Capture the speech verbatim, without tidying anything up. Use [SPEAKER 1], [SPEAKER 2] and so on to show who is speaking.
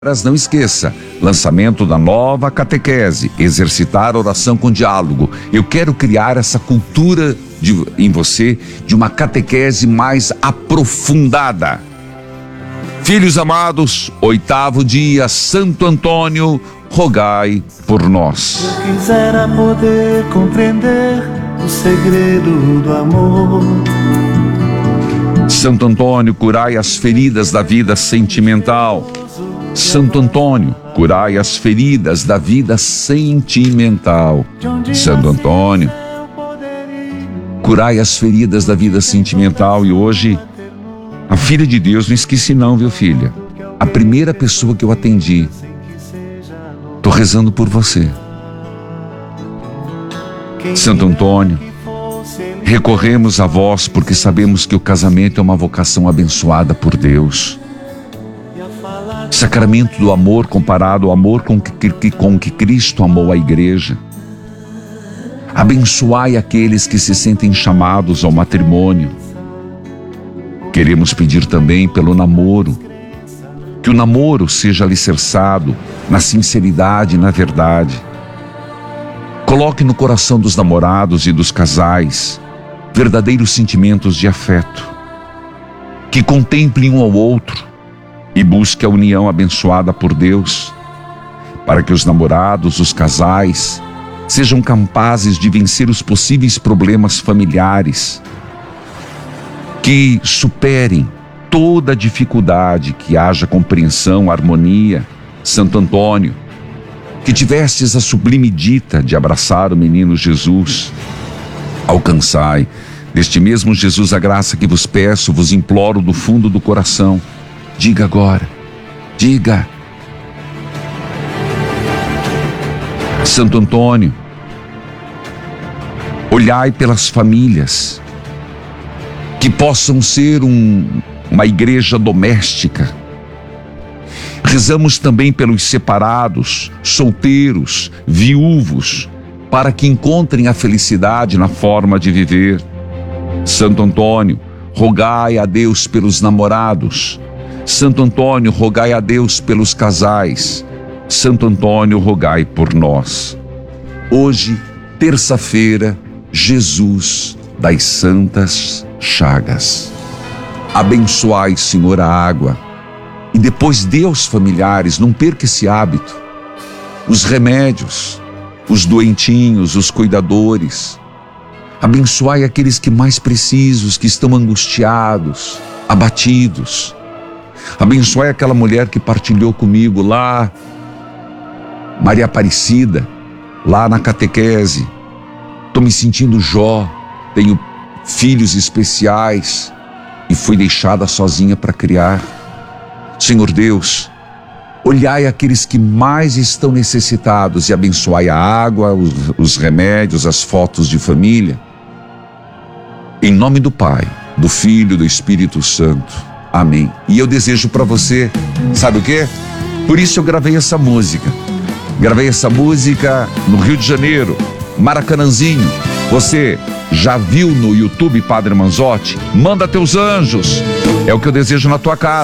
[SPEAKER 1] Mas não esqueça, lançamento da nova catequese, exercitar a oração com diálogo. Eu quero criar essa cultura de, em você de uma catequese mais aprofundada. Filhos amados, oitavo dia, Santo Antônio, rogai por nós.
[SPEAKER 2] Eu quisera poder compreender o segredo do amor.
[SPEAKER 1] Santo Antônio, curai as feridas da vida sentimental. Santo Antônio, curai as feridas da vida sentimental. Santo Antônio, curai as feridas da vida sentimental. E hoje, a filha de Deus, não esqueci não, viu, filha? A primeira pessoa que eu atendi, tô rezando por você. Santo Antônio, recorremos a vós porque sabemos que o casamento é uma vocação abençoada por Deus. Sacramento do amor comparado ao amor com que, com que Cristo amou a igreja. Abençoai aqueles que se sentem chamados ao matrimônio. Queremos pedir também pelo namoro, que o namoro seja alicerçado na sinceridade e na verdade. Coloque no coração dos namorados e dos casais verdadeiros sentimentos de afeto, que contemplem um ao outro e busque a união abençoada por Deus, para que os namorados, os casais, sejam capazes de vencer os possíveis problemas familiares, que superem toda dificuldade, que haja compreensão, harmonia. Santo Antônio, que tivestes a sublime dita de abraçar o menino Jesus, alcançai deste mesmo Jesus a graça que vos peço, vos imploro do fundo do coração. Diga agora, diga. Santo Antônio, olhai pelas famílias, que possam ser um, uma igreja doméstica. Rezamos também pelos separados, solteiros, viúvos, para que encontrem a felicidade na forma de viver. Santo Antônio, rogai a Deus pelos namorados. Santo Antônio, rogai a Deus pelos casais. Santo Antônio, rogai por nós. Hoje, terça-feira, Jesus das Santas Chagas. Abençoai, Senhor, a água. E depois dê aos familiares, não perca esse hábito, os remédios, os doentinhos, os cuidadores. Abençoai aqueles que mais precisam, que estão angustiados, abatidos. Abençoai aquela mulher que partilhou comigo lá, Maria Aparecida, lá na catequese. Estou me sentindo Jó, tenho filhos especiais e fui deixada sozinha para criar. Senhor Deus, olhai aqueles que mais estão necessitados e abençoai a água, os, os remédios, as fotos de família. Em nome do Pai, do Filho e do Espírito Santo. Amém. E eu desejo para você, sabe o quê? Por isso eu gravei essa música. Gravei essa música no Rio de Janeiro, Maracanãzinho. Você já viu no YouTube Padre Manzotti? Manda teus anjos. É o que eu desejo na tua casa.